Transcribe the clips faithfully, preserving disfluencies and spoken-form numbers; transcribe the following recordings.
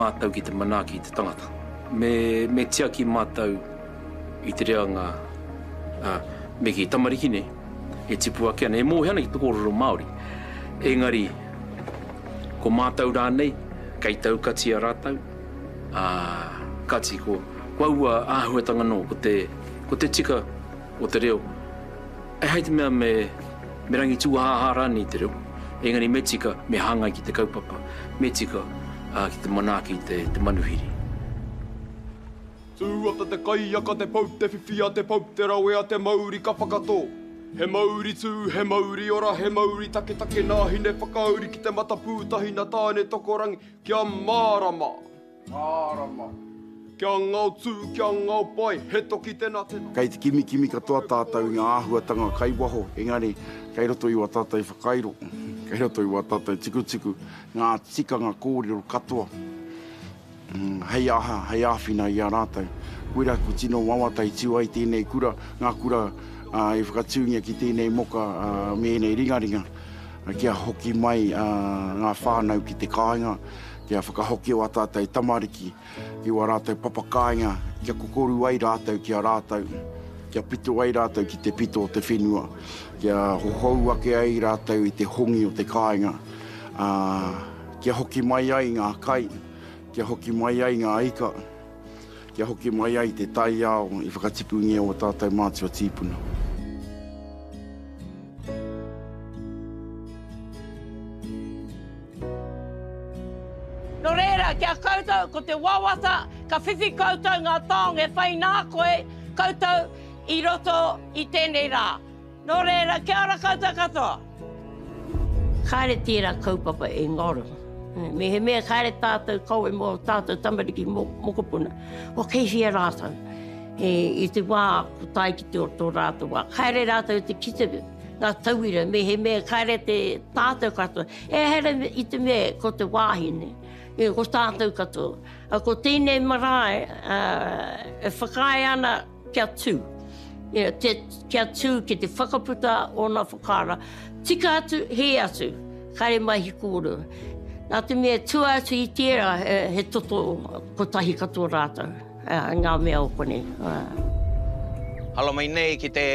Mātau ki te manaaki i te tangata. Me, me tia ki mātau i te reanga uh, me ki tamariki ne, e tipu ake ana, e mōheana ki te kōrero Māori. Engari, ko mātau rānei, kei tau kati a rātau, uh, kati ko, ko aua āhuatanga no, ko te, ko te tika o te reo. E hei te mea me, me rangi tū hāhārani i te reo. Engari, me tika, me hāngai ki te kaupapa, me tika, Uh, ki te manaaki te, te manuhiri. Tūata te kaiaka te pau, te whiwhia te pau, te rawea te mauri ka whakato. He mauri tū, he mauri ora, he mauri take take nā hine whakauri ki te mata pūtahi na tāne tokorangi. Kia mārama. Mārama. Kia ngau tū, kia ngau pai, he toki tēnā tēnā. Kei te kimi kimi katoa tātou ngā āhuatanga kai waho, engari, kei roto i wa tātou whakairo. Kei roto i wa tātou tiku tiku, ngā tikanga kōrero katoa. Mm, hei aha, hei āwhina i a rātou. Kuira ku tino wawatai tiu ai tēnei kura, ngā kura uh, i whakatūngia ki tēnei moka uh, mēnei ringaringa. Uh, kia hoki mai uh, ngā whānau ki te kāinga, kia whakahoki o a tātou tamariki, ki wa rātou papakāinga, kia kokoru ai rātou ki a rātou. Kia pito ai rātou ki te pito o te whenua. Kia hohou ake ai rātou i te hongi o te kāinga. Uh, kia hoki mai ai ngā kai. Kia hoki mai ai ngā ika. Kia hoki mai ai te tai ao i whakatipungia o tātou mātua tīpuna. No reira, kia koutou ko te wawata, ka whiwhi koutou ngā taonga e whai nā koe, koutou i roto i tēnei rā. Nō reira, kia ora koutou katoa. Kaere tērā kaupapa e ngoro. Me he mea kaere tātou koe mō tātou tamariki mokopuna. O kei hia rātou. E, I te wā, ko tai ki te o tō rātou wā. Kaere rātou te kite ngā tauira. Me he mea kaere te tātou katoa. E here i te mea ko te wāhine. E ko tātou katoa. A ko tēnei marae, uh, e whakai ana kia tū. Yeah, te, kia tū ki te whakaputa o nā whakara. Tika atu, he atu, kare mai hi kōru. Nā te mea tū atu i tērā, he, he toto ko tahi katoa rātou, uh, ngā mea o kone. Uh. Hala mai nei ki te...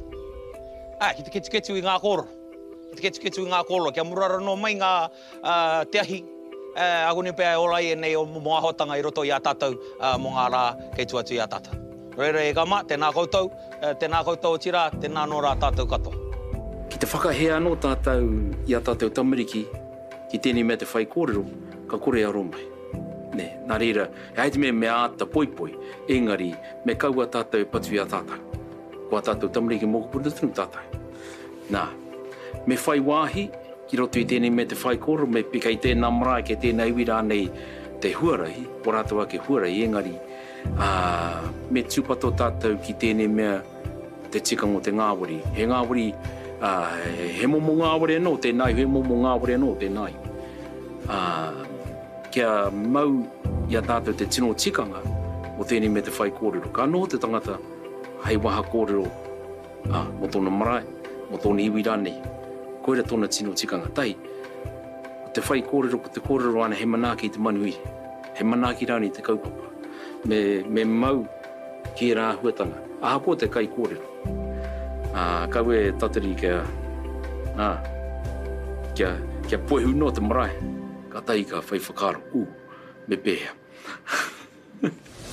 Ah, ki te ketuketu i ngā kōro. Ki te ketuketu i ngā kōro, kia murara no mai ngā uh, te ahi. Uh, agone pēr e olai e nei o mo ahotanga i roto i a tātou uh, mo ngā rā kei tū atu i a tātou. Reira e kama, tēnā koutou, tēnā koutou o tira, tēnā no rā tātou katoa. Ki te whakahea anō tātou i a tātou tamariki, ki tēnei mea te whai kōrero, ka kore aro mai. Ne, nā reira, e haiti mea mea āta poi poi, engari, me kaua tātou e patu i a tātou. Ko a tātou tamariki mokopuna tunu tātou. Nā, me whai wāhi, ki roto i tēnei mea te whai kōrero, me pika i tēnā marae ke tēnei wira nei te huarahi, o rātou ake huarahi, engari, Uh, me tūpato tātou ki tēnei mea te tikanga o te ngāwari. He ngāwari, uh, he momo ngāwari anō tēnai, he momo ngāwari anō tēnai. Uh, kia mau i a tātou te tino tikanga o tēnei mea te whai kōrero. Ka anō te tangata hei waha kōrero uh, mo tōna marae, mo tōna iwi rānei. Koera tōna tino tikanga. Tai, te whai kōrero ko te kōrero ana he manaaki i te manuhiri. He manaaki rāni te kaupapa. Me, me mau ki rā huatanga. Aha ko te kai kōrero. Uh, kau e tatari kia, uh, kia, kia poehu no te marae. Ka tai ka whai whakaro. U, me pēhea.